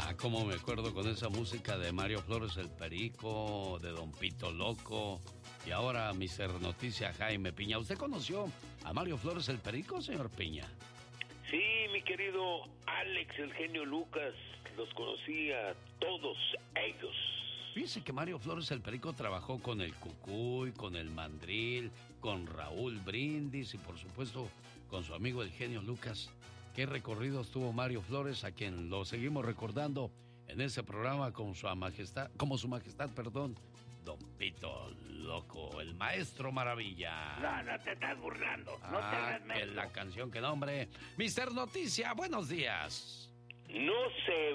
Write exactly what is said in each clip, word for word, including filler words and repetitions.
Ah, cómo me acuerdo con esa música de Mario Flores el Perico, de Don Pito Loco. Y ahora, mister Noticia, Jaime Piña. ¿Usted conoció a Mario Flores el Perico, señor Piña? Sí, mi querido Alex, el genio Lucas, los conocía todos ellos. Fíjese que Mario Flores el Perico trabajó con el Cucuy, con el Mandril, con Raúl Brindis y por supuesto con su amigo el genio Lucas. ¿Qué recorridos tuvo Mario Flores, a quien lo seguimos recordando en ese programa con su majestad, como su majestad, perdón, Don Pito Loco, el maestro maravilla? No, no te estás burlando. No ah, te hagas que menso. la canción, que nombre. mister Noticia, buenos días. No se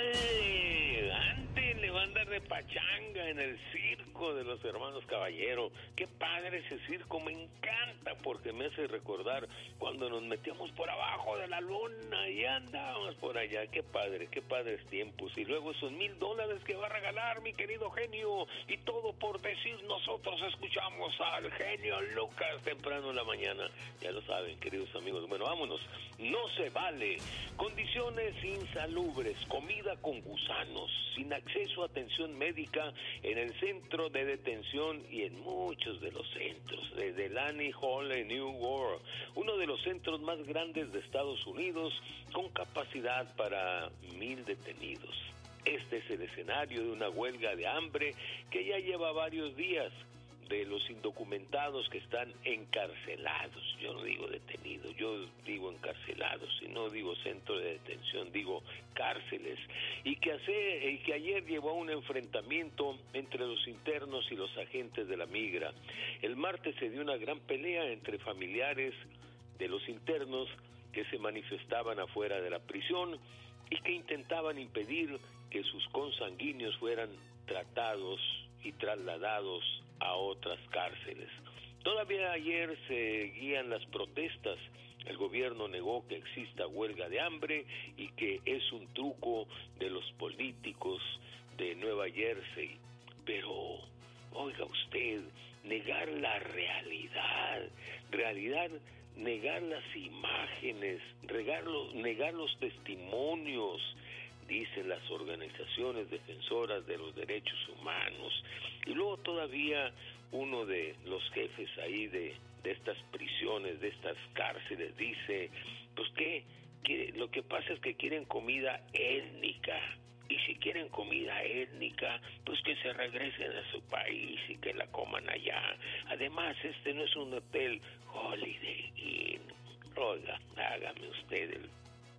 vale. Antes le van a dar de pachanga en el circo de los hermanos Caballero. Qué padre ese circo, me encanta porque me hace recordar cuando nos metíamos por abajo de la luna y andábamos por allá. Qué padre, qué padres tiempos. Y luego esos mil dólares que va a regalar mi querido genio. Y todo por decir nosotros escuchamos al genio Lucas temprano en la mañana. Ya lo saben, queridos amigos. Bueno, vámonos. No se vale. Condiciones insalubres, comida con gusanos, sin acceso a atención médica en el centro de detención y en muchos de los centros, desde Lani Hall en New York, uno de los centros más grandes de Estados Unidos, con capacidad para mil detenidos. Este es el escenario de una huelga de hambre que ya lleva varios días, de los indocumentados que están encarcelados. Yo no digo detenidos, yo digo encarcelados, y no digo centro de detención, digo cárceles. Y que, hace, y que ayer llevó a un enfrentamiento entre los internos y los agentes de la migra. El martes se dio una gran pelea entre familiares de los internos que se manifestaban afuera de la prisión y que intentaban impedir que sus consanguíneos fueran tratados y trasladados a otras cárceles. Todavía ayer seguían las protestas. El gobierno negó que exista huelga de hambre y que es un truco de los políticos de Nueva Jersey. Pero, oiga usted, negar la realidad, realidad, negar las imágenes, negar los, negar los testimonios, dicen las organizaciones defensoras de los derechos humanos. Y luego todavía uno de los jefes ahí de, de estas prisiones, de estas cárceles, dice, pues que, que lo que pasa es que quieren comida étnica. Y si quieren comida étnica, pues que se regresen a su país y que la coman allá. Además, este no es un hotel Holiday Inn. Oiga, hágame usted el,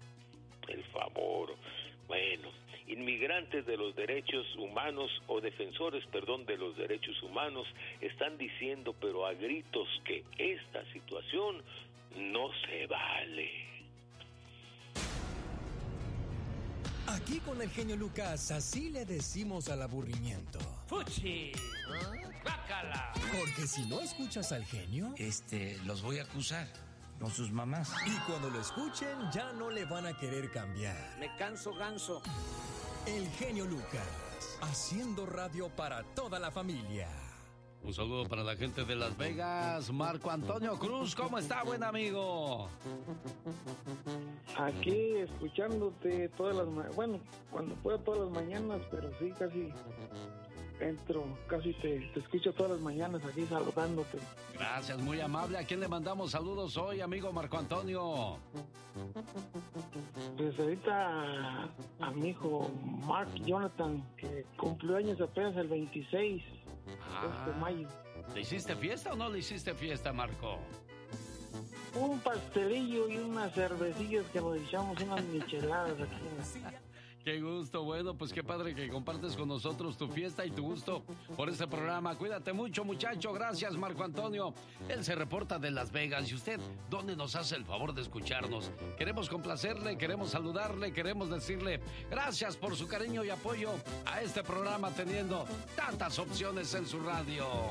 el favor. Bueno, inmigrantes de los derechos humanos, o defensores, perdón, de los derechos humanos, están diciendo, pero a gritos, que esta situación no se vale. Aquí con el genio Lucas, así le decimos al aburrimiento. ¡Fuchi! ¡Bácala! Porque si no escuchas al genio, Este, los voy a acusar con sus mamás. y cuando lo escuchen, ya no le van a querer cambiar. Me canso ganso. El genio Lucas, haciendo radio para toda la familia. Un saludo para la gente de Las Vegas. Marco Antonio Cruz, ¿cómo está, buen amigo? Aquí escuchándote todas las mañanas, bueno, cuando puedo todas las mañanas, pero sí, casi entro, casi te, te escucho todas las mañanas aquí saludándote. Gracias, muy amable. ¿A quién le mandamos saludos hoy, amigo Marco Antonio? Pues ahorita a, a mi hijo Mark Jonathan, que cumplió años apenas el veintiséis Ah, de mayo. ¿Le hiciste fiesta o no le hiciste fiesta, Marco? Un pastelillo y unas cervecillas que nos echamos, unas micheladas aquí. Qué gusto, bueno, pues qué padre que compartes con nosotros tu fiesta y tu gusto por este programa. Cuídate mucho, muchacho. Gracias, Marco Antonio. Él se reporta de Las Vegas. ¿Y usted dónde nos hace el favor de escucharnos? Queremos complacerle, queremos saludarle, queremos decirle gracias por su cariño y apoyo a este programa, teniendo tantas opciones en su radio.